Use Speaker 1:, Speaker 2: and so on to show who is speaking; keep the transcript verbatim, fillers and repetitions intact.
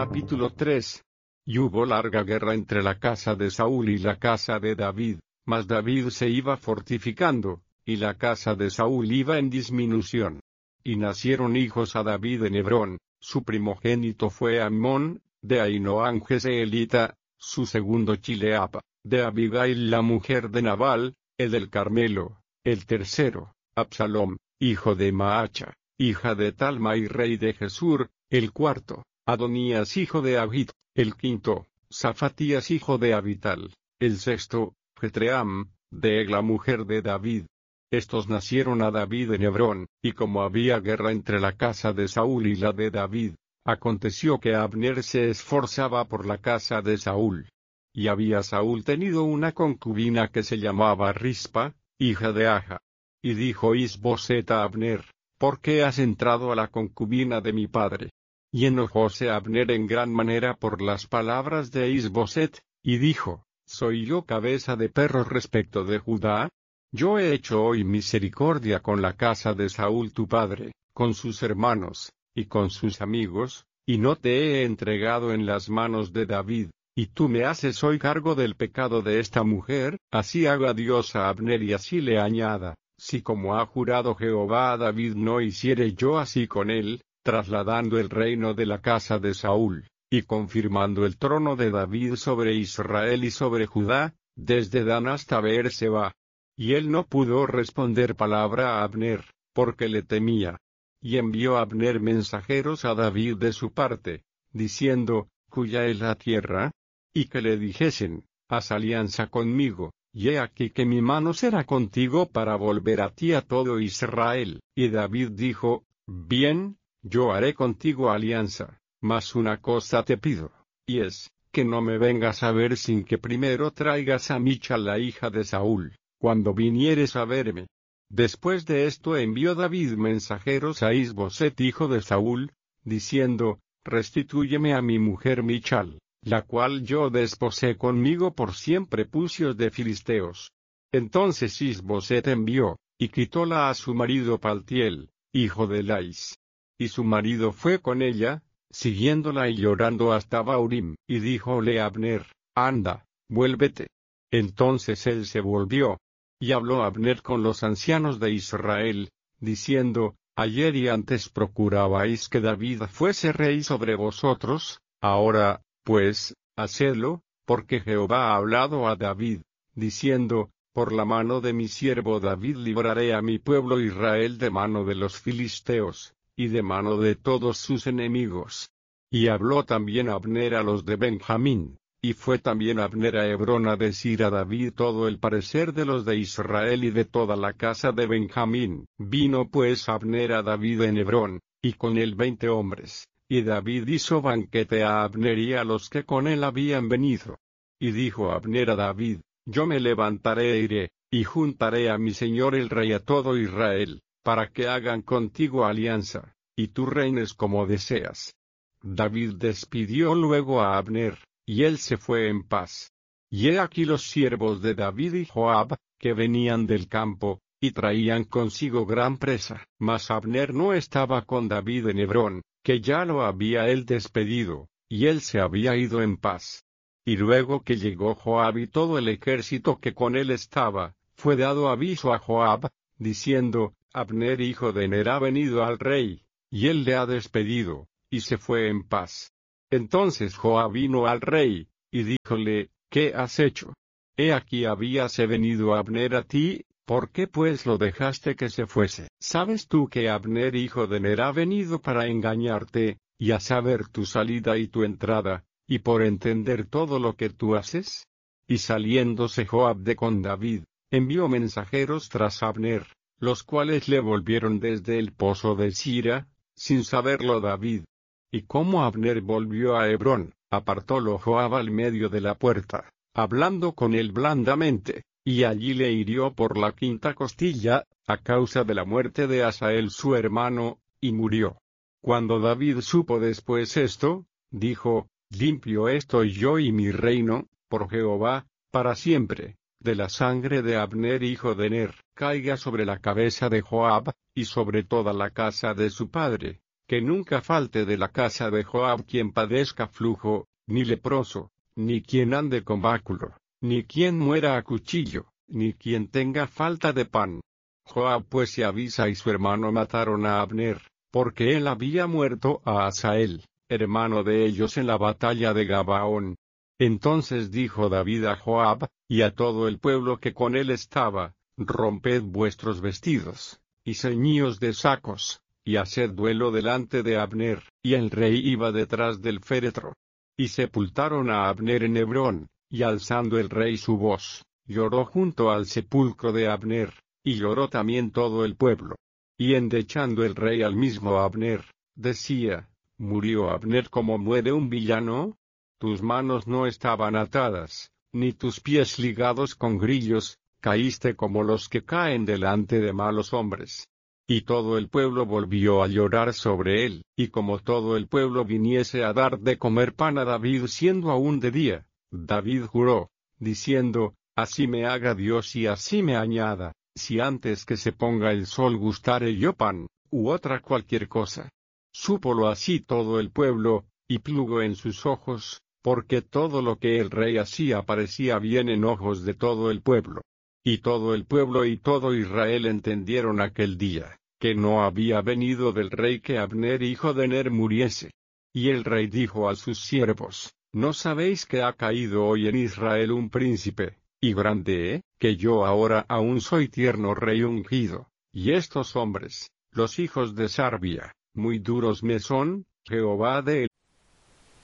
Speaker 1: Capítulo tres. Y hubo larga guerra entre la casa de Saúl y la casa de David, mas David se iba fortificando, y la casa de Saúl iba en disminución. Y nacieron hijos a David en Hebrón. Su primogénito fue Amnón, de Ahinoam Jezreelita; su segundo Chileab, de Abigail la mujer de Nabal, el del Carmelo; el tercero, Absalom, hijo de Maacha, hija de Talmai rey de Gesur; el cuarto, Adonías hijo de Agit; el quinto, Zafatías hijo de Abital; el sexto, Jetream, de Egla mujer de David. Estos nacieron a David en Hebrón, y como había guerra entre la casa de Saúl y la de David, aconteció que Abner se esforzaba por la casa de Saúl. Y había Saúl tenido una concubina que se llamaba Rispa, hija de Aja. Y dijo Is-Boset a Abner: ¿Por qué has entrado a la concubina de mi padre? Y enojóse Abner en gran manera por las palabras de Is-Boset, y dijo: ¿Soy yo cabeza de perros respecto de Judá? Yo he hecho hoy misericordia con la casa de Saúl tu padre, con sus hermanos, y con sus amigos, y no te he entregado en las manos de David, y tú me haces hoy cargo del pecado de esta mujer. Así haga Dios a Abner y así le añada, si como ha jurado Jehová a David no hiciere yo así con él, trasladando el reino de la casa de Saúl, y confirmando el trono de David sobre Israel y sobre Judá, desde Dan hasta Beer-seba. Y él no pudo responder palabra a Abner, porque le temía. Y envió Abner mensajeros a David de su parte, diciendo: ¿Cuya es la tierra? Y que le dijesen: haz alianza conmigo, y he aquí que mi mano será contigo para volver a ti a todo Israel. Y David dijo: Bien, yo haré contigo alianza, mas una cosa te pido, y es, que no me vengas a ver sin que primero traigas a Michal la hija de Saúl, cuando vinieres a verme. Después de esto envió David mensajeros a Is-Boset hijo de Saúl, diciendo: Restitúyeme a mi mujer Michal, la cual yo desposé conmigo por cien prepucios de filisteos. Entonces Is-Boset envió, y quitóla a su marido Paltiel, hijo de Lais. Y su marido fue con ella, siguiéndola y llorando hasta Baurim, y díjole Abner: Anda, vuélvete. Entonces él se volvió. Y habló Abner con los ancianos de Israel, diciendo: Ayer y antes procurabais que David fuese rey sobre vosotros, ahora, pues, hacedlo, porque Jehová ha hablado a David, diciendo: Por la mano de mi siervo David libraré a mi pueblo Israel de mano de los filisteos, y de mano de todos sus enemigos. Y habló también Abner a los de Benjamín. Y fue también Abner a Hebrón a decir a David todo el parecer de los de Israel y de toda la casa de Benjamín. Vino pues Abner a David en Hebrón, y con él veinte hombres, y David hizo banquete a Abner y a los que con él habían venido. Y dijo Abner a David: Yo me levantaré e iré, y juntaré a mi señor el rey a todo Israel, para que hagan contigo alianza, y tú reines como deseas. David despidió luego a Abner, y él se fue en paz. Y he aquí los siervos de David y Joab, que venían del campo, y traían consigo gran presa. Mas Abner no estaba con David en Hebrón, que ya lo había él despedido, y él se había ido en paz. Y luego que llegó Joab y todo el ejército que con él estaba, fue dado aviso a Joab, diciendo: Abner hijo de Ner ha venido al rey, y él le ha despedido, y se fue en paz. Entonces Joab vino al rey, y díjole: ¿Qué has hecho? He aquí habíase venido Abner a ti, ¿por qué pues lo dejaste que se fuese? ¿Sabes tú que Abner hijo de Ner ha venido para engañarte, y a saber tu salida y tu entrada, y por entender todo lo que tú haces? Y saliéndose Joab de con David, envió mensajeros tras Abner, los cuales le volvieron desde el pozo de Sira, sin saberlo David. Y como Abner volvió a Hebrón, apartólo Joab al medio de la puerta, hablando con él blandamente, y allí le hirió por la quinta costilla, a causa de la muerte de Asael su hermano, y murió. Cuando David supo después esto, dijo: Limpio estoy yo y mi reino, por Jehová, para siempre, de la sangre de Abner hijo de Ner, caiga sobre la cabeza de Joab, y sobre toda la casa de su padre, que nunca falte de la casa de Joab quien padezca flujo, ni leproso, ni quien ande con báculo, ni quien muera a cuchillo, ni quien tenga falta de pan. Joab pues y Abisai y su hermano mataron a Abner, porque él había muerto a Asael, hermano de ellos en la batalla de Gabaón. Entonces dijo David a Joab, y a todo el pueblo que con él estaba, romped vuestros vestidos, y ceñíos de sacos, y haced duelo delante de Abner. Y el rey iba detrás del féretro. Y sepultaron a Abner en Hebrón, y alzando el rey su voz, lloró junto al sepulcro de Abner, y lloró también todo el pueblo. Y endechando el rey al mismo Abner, decía, ¿murió Abner como muere un villano? Tus manos no estaban atadas, ni tus pies ligados con grillos, caíste como los que caen delante de malos hombres. Y todo el pueblo volvió a llorar sobre él, y como todo el pueblo viniese a dar de comer pan a David siendo aún de día, David juró, diciendo, así me haga Dios y así me añada, si antes que se ponga el sol gustare yo pan, u otra cualquier cosa. Súpolo así todo el pueblo, y plugo en sus ojos, porque todo lo que el rey hacía parecía bien en ojos de todo el pueblo. Y todo el pueblo y todo Israel entendieron aquel día, que no había venido del rey que Abner hijo de Ner muriese. Y el rey dijo a sus siervos, ¿no sabéis que ha caído hoy en Israel un príncipe, y grande, eh, que yo ahora aún soy tierno rey ungido? Y estos hombres, los hijos de Sarbia, muy duros me son, Jehová de